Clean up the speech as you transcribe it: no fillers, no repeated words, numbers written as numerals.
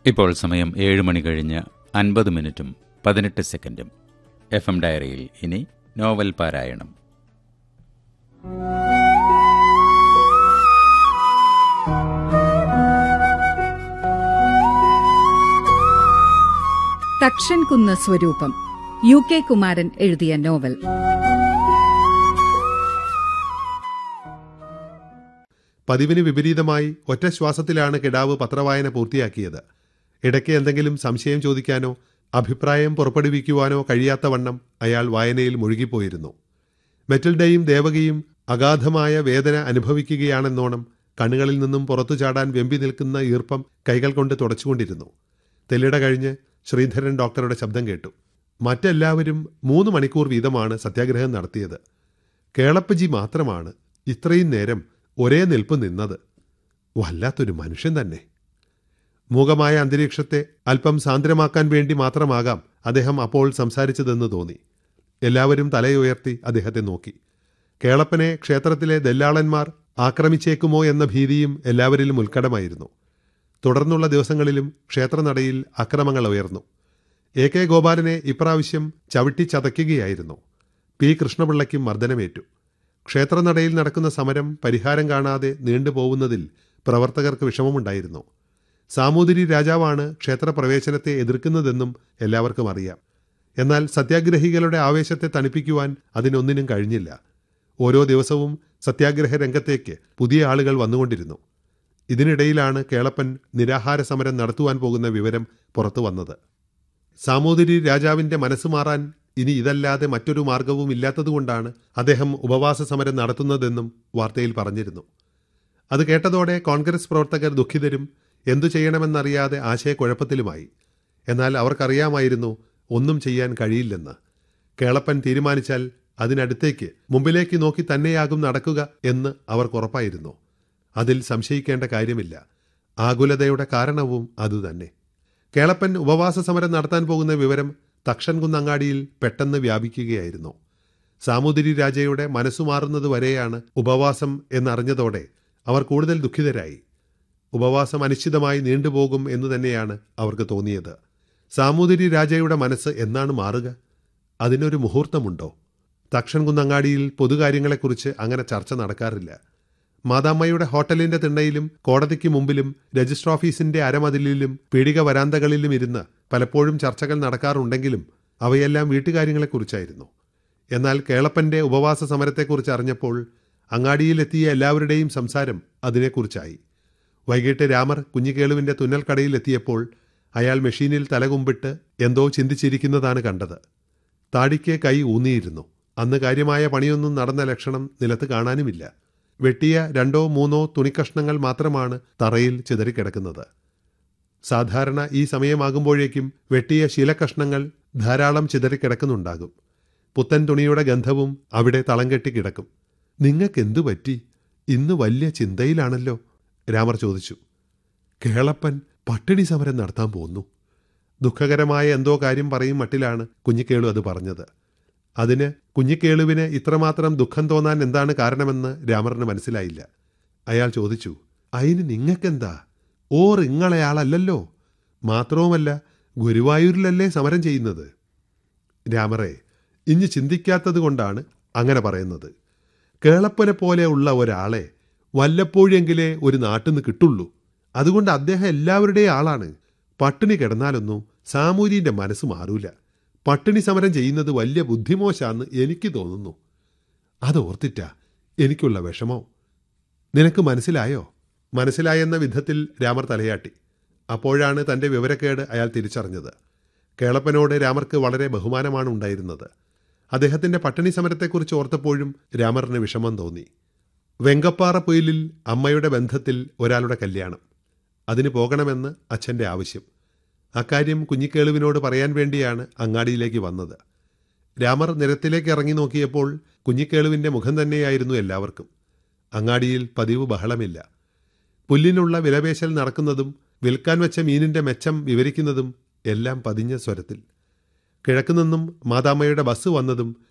ഇപ്പോൾ സമയം 7 മണി കഴിഞ്ഞ് 50 മിനിറ്റും 18 സെക്കൻഡും. FM ഡയറിയിൽ ഇനി നോവൽ പാരായണം. തക്ഷൻകുന്ന് സ്വരൂപം, UK കുമാരൻ എഴുതിയ നോവൽ. പതിവിന് വിപരീതമായി ഒറ്റ ശ്വാസത്തിലാണ് കിടാവ് പത്രവായന പൂർത്തിയാക്കിയത്. ഇടയ്ക്ക് എന്തെങ്കിലും സംശയം ചോദിക്കാനോ അഭിപ്രായം പുറപ്പെടുവിക്കുവാനോ കഴിയാത്തവണ്ണം അയാൾ വായനയിൽ മുഴുകിപ്പോയിരുന്നു. മെറ്റിൽഡയും ദേവകിയും അഗാധമായ വേദന അനുഭവിക്കുകയാണെന്നോണം കണ്ണുകളിൽ നിന്നും പുറത്തു ചാടാൻ വെമ്പി നിൽക്കുന്ന ഈർപ്പം കൈകൾ കൊണ്ട് തുടച്ചുകൊണ്ടിരുന്നു. തെല്ലിട കഴിഞ്ഞ് ശ്രീധരൻ ഡോക്ടറുടെ ശബ്ദം കേട്ടു. മറ്റെല്ലാവരും 3 മണിക്കൂർ വീതമാണ് സത്യാഗ്രഹം നടത്തിയത്. കേളപ്പജി മാത്രമാണ് ഇത്രയും നേരം ഒരേ നിൽപ്പ് നിന്നത്. വല്ലാത്തൊരു മനുഷ്യൻ തന്നെ. മൂകമായ അന്തരീക്ഷത്തെ അല്പം സാന്ദ്രമാക്കാൻ വേണ്ടി മാത്രമാകാം അദ്ദേഹം അപ്പോൾ സംസാരിച്ചതെന്ന് തോന്നി. എല്ലാവരും തലയുയർത്തി അദ്ദേഹത്തെ നോക്കി. കേളപ്പനെ ക്ഷേത്രത്തിലെ ദല്ലാളന്മാർ ആക്രമിച്ചേക്കുമോ എന്ന ഭീതിയും എല്ലാവരിലും ഉത്കടമായിരുന്നു. തുടർന്നുള്ള ദിവസങ്ങളിലും ക്ഷേത്രനടയിൽ അക്രമങ്ങൾ ഉയർന്നു. AK ഗോപാലനെ ഇപ്രാവശ്യം ചവിട്ടി ചതയ്ക്കുകയായിരുന്നു. P കൃഷ്ണപിള്ളയ്ക്കും മർദ്ദനമേറ്റു. ക്ഷേത്രനടയിൽ നടക്കുന്ന സമരം പരിഹാരം കാണാതെ നീണ്ടുപോകുന്നതിൽ പ്രവർത്തകർക്ക് വിഷമമുണ്ടായിരുന്നു. സാമൂതിരി രാജാവാണ് ക്ഷേത്രപ്രവേശനത്തെ എതിർക്കുന്നതെന്നും എല്ലാവർക്കും അറിയാം. എന്നാൽ സത്യാഗ്രഹികളുടെ ആവേശത്തെ തണുപ്പിക്കുവാൻ അതിനൊന്നിനും കഴിഞ്ഞില്ല. ഓരോ ദിവസവും സത്യാഗ്രഹ രംഗത്തേക്ക് പുതിയ ആളുകൾ വന്നുകൊണ്ടിരുന്നു. ഇതിനിടയിലാണ് കേളപ്പൻ നിരാഹാര സമരം നടത്തുവാൻ പോകുന്ന വിവരം പുറത്തു വന്നത്. സാമൂതിരി രാജാവിൻ്റെ മനസ്സ് മാറാൻ ഇനി ഇതല്ലാതെ മറ്റൊരു മാർഗവും ഇല്ലാത്തതുകൊണ്ടാണ് അദ്ദേഹം ഉപവാസ സമരം നടത്തുന്നതെന്നും വാർത്തയിൽ പറഞ്ഞിരുന്നു. അത് കേട്ടതോടെ കോൺഗ്രസ് പ്രവർത്തകർ ദുഃഖിതരും എന്തു ചെയ്യണമെന്നറിയാതെ ആശയക്കുഴപ്പത്തിലുമായി. എന്നാൽ അവർക്കറിയാമായിരുന്നു ഒന്നും ചെയ്യാൻ കഴിയില്ലെന്ന്. കേളപ്പൻ തീരുമാനിച്ചാൽ അതിനടുത്തേക്ക് മുമ്പിലേക്ക് നോക്കി തന്നെയാകും നടക്കുക എന്ന് അവർക്കുറപ്പായിരുന്നു. അതിൽ സംശയിക്കേണ്ട കാര്യമില്ല. ആകുലതയുടെ കാരണവും അതുതന്നെ. കേളപ്പൻ ഉപവാസ സമരം നടത്താൻ പോകുന്ന വിവരം തക്ഷൻകുന്നങ്ങാടിയിൽ പെട്ടെന്ന് വ്യാപിക്കുകയായിരുന്നു. സാമൂതിരി രാജയുടെ മനസ്സുമാറുന്നതുവരെയാണ് ഉപവാസം എന്നറിഞ്ഞതോടെ അവർ കൂടുതൽ ദുഃഖിതരായി. ഉപവാസം അനിശ്ചിതമായി നീണ്ടുപോകും എന്ന് തന്നെയാണ് അവർക്ക് തോന്നിയത്. സാമൂതിരി രാജയുടെ മനസ്സ് എന്നാണ് മാറുക? അതിനൊരു മുഹൂർത്തമുണ്ടോ? തക്ഷൻകുന്നങ്ങാടിയിൽ പൊതുകാര്യങ്ങളെക്കുറിച്ച് അങ്ങനെ ചർച്ച നടക്കാറില്ല. മാതാമ്മയുടെ ഹോട്ടലിന്റെ തിണ്ണയിലും കോടതിക്ക് മുമ്പിലും രജിസ്റ്റർ ഓഫീസിന്റെ അരമതിലിലും പീടിക വരാന്തകളിലും ഇരുന്ന് പലപ്പോഴും ചർച്ചകൾ നടക്കാറുണ്ടെങ്കിലും അവയെല്ലാം വീട്ടുകാര്യങ്ങളെക്കുറിച്ചായിരുന്നു. എന്നാൽ കേളപ്പന്റെ ഉപവാസ സമരത്തെക്കുറിച്ച് അറിഞ്ഞപ്പോൾ അങ്ങാടിയിലെത്തിയ എല്ലാവരുടെയും സംസാരം അതിനെക്കുറിച്ചായി. വൈകിട്ട് രാമർ കുഞ്ഞിക്കേളുവിന്റെ തുന്നൽക്കടയിലെത്തിയപ്പോൾ അയാൾ മെഷീനിൽ തലകുമ്പിട്ട് എന്തോ ചിന്തിച്ചിരിക്കുന്നതാണ് കണ്ടത്. താടിക്ക് കൈ ഊന്നിയിരുന്നു. അന്ന് കാര്യമായ പണിയൊന്നും നടന്ന ലക്ഷണം നിലത്ത് കാണാനുമില്ല. വെട്ടിയ 2-3 തുണിക്കഷ്ണങ്ങൾ മാത്രമാണ് തറയിൽ ചിതറിക്കിടക്കുന്നത്. സാധാരണ ഈ സമയമാകുമ്പോഴേക്കും വെട്ടിയ ശീലക്കഷ്ണങ്ങൾ ധാരാളം ചിതറിക്കിടക്കുന്നുണ്ടാകും. പുത്തൻ തുണിയുടെ ഗന്ധവും അവിടെ തളം കെട്ടി കിടക്കും. നിങ്ങൾക്കെന്തു പറ്റി? ഇന്ന് വലിയ ചിന്തയിലാണല്ലോ, രാമർ ചോദിച്ചു. കേളപ്പൻ പട്ടിണി സമരം നടത്താൻ പോന്നു. ദുഃഖകരമായ എന്തോ കാര്യം പറയും മട്ടിലാണ് കുഞ്ഞിക്കേളു അത് പറഞ്ഞത്. അതിന് കുഞ്ഞിക്കേളുവിന് ഇത്രമാത്രം ദുഃഖം തോന്നാൻ എന്താണ് കാരണമെന്ന് രാമറിന് മനസ്സിലായില്ല. അയാൾ ചോദിച്ചു, അതിന് നിങ്ങൾക്കെന്താ? ഇങ്ങളെയാളല്ലോ. മാത്രവുമല്ല, ഗുരുവായൂരിലല്ലേ സമരം ചെയ്യുന്നത്. രാമറെ, ഇനി ചിന്തിക്കാത്തത് കൊണ്ടാണ് അങ്ങനെ പറയുന്നത്. കേളപ്പനെ പോലെ ഉള്ള ഒരാളെ വല്ലപ്പോഴെങ്കിലേ ഒരു നാട്ടിൽ നിന്ന് കിട്ടുള്ളൂ. അതുകൊണ്ട് അദ്ദേഹം എല്ലാവരുടെയും ആളാണ്. പട്ടിണി കിടന്നാലൊന്നും സാമൂതിരിന്റെ മനസ്സ് മാറൂല. പട്ടിണി സമരം ചെയ്യുന്നത് വലിയ ബുദ്ധിമോശാന്ന് എനിക്ക് തോന്നുന്നു. അതോർത്തിട്ടാ എനിക്കുള്ള വിഷമോ. നിനക്ക് മനസ്സിലായോ? മനസ്സിലായെന്ന വിധത്തിൽ രാമർ തലയാട്ടി. അപ്പോഴാണ് തൻ്റെ വിവരക്കേട് അയാൾ തിരിച്ചറിഞ്ഞത്. കേളപ്പനോട് രാമർക്ക് വളരെ ബഹുമാനമാണ് ഉണ്ടായിരുന്നത്. അദ്ദേഹത്തിൻ്റെ പട്ടിണി സമരത്തെക്കുറിച്ച് ഓർത്തപ്പോഴും രാമറിന് വിഷമം തോന്നി. വെങ്കപ്പാറ പൊയിലിൽ അമ്മയുടെ ബന്ധത്തിൽ ഒരാളുടെ കല്യാണം. അതിന് പോകണമെന്ന് അച്ഛൻ്റെ ആവശ്യം. അക്കാര്യം കുഞ്ഞിക്കേളുവിനോട് പറയാൻ വേണ്ടിയാണ് അങ്ങാടിയിലേക്ക് വന്നത്. രാമർ നിരത്തിലേക്ക് ഇറങ്ങി നോക്കിയപ്പോൾ കുഞ്ഞിക്കേളുവിൻ്റെ മുഖം തന്നെയായിരുന്നു എല്ലാവർക്കും. അങ്ങാടിയിൽ പതിവ് ബഹളമില്ല. പുല്ലിനുള്ള വിലപേശൽ നടക്കുന്നതും വിൽക്കാൻ വെച്ച മീനിൻ്റെ മെച്ചം വിവരിക്കുന്നതും എല്ലാം പതിഞ്ഞ സ്വരത്തിൽ. കിഴക്കുനിന്നും മാതാമ്മയുടെ ബസ് വന്നതും